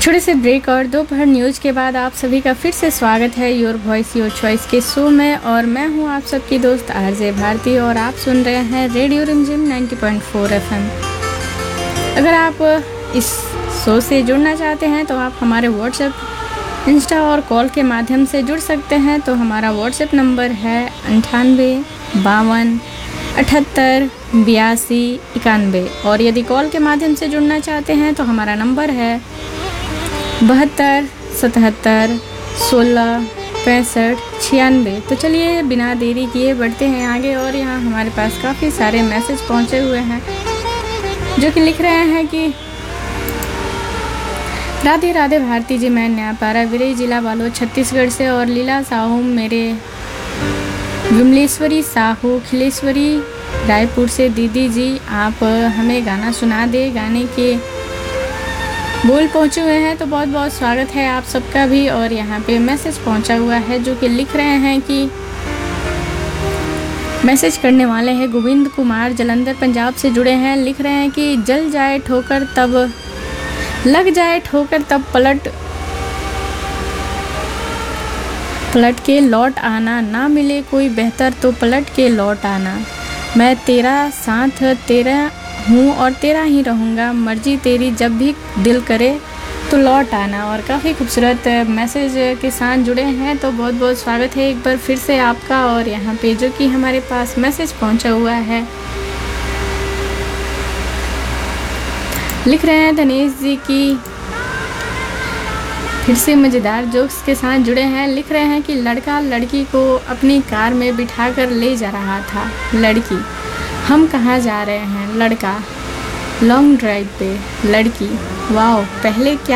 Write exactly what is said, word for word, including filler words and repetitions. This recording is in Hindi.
छोटे से ब्रेक और दोपहर न्यूज़ के बाद आप सभी का फिर से स्वागत है योर वॉइस योर चॉइस के शो में। और मैं हूं आप सबकी दोस्त आरजे भारती और आप सुन रहे हैं रेडियो रिमझिम नब्बे पॉइंट चार एफएम। अगर आप इस शो से जुड़ना चाहते हैं तो आप हमारे व्हाट्सएप, इंस्टा और कॉल के माध्यम से जुड़ सकते हैं। तो हमारा व्हाट्सएप नंबर है अंठानवे बावन अठहत्तर बयासी इक्यानवे। और यदि कॉल के माध्यम से जुड़ना चाहते हैं तो हमारा नंबर है बहत्तर सतहत्तर सोलह पैंसठ छियानवे। तो चलिए बिना देरी किए बढ़ते हैं आगे। और यहाँ हमारे पास काफ़ी सारे मैसेज पहुँचे हुए हैं जो कि लिख रहे हैं कि राधे राधे भारती जी, मैं न्यापारा विरई जिला वालों छत्तीसगढ़ से और लीला साहू मेरे विमलेश्वरी साहू खिलेश्वरी रायपुर से। दीदी जी आप हमें गाना सुना दे, गाने के बोल पहुँचे हुए हैं तो बहुत बहुत स्वागत है आप सबका भी। और यहाँ पे मैसेज पहुँचा हुआ है जो कि लिख रहे हैं कि मैसेज करने वाले हैं गोविंद कुमार जलंधर पंजाब से जुड़े हैं। लिख रहे हैं कि जल जाए ठोकर तब लग जाए ठोकर तब पलट पलट के लौट आना, ना मिले कोई बेहतर तो पलट के लौट आना। मैं तेरा साथ तेरा हूँ और तेरा ही रहूँगा, मर्जी तेरी जब भी दिल करे तो लौट आना। और काफ़ी खूबसूरत मैसेज के साथ जुड़े हैं तो बहुत बहुत स्वागत है एक बार फिर से आपका। और यहाँ पे जो कि हमारे पास मैसेज पहुँचा हुआ है, लिख रहे हैं धनेश जी की फिर से मज़ेदार जोक्स के साथ जुड़े हैं। लिख रहे हैं कि लड़का लड़की को अपनी कार में बिठाकर ले जा रहा था। लड़की, हम कहाँ जा रहे हैं? लड़का, लॉन्ग ड्राइव पे। लड़की, वाह, पहले क्या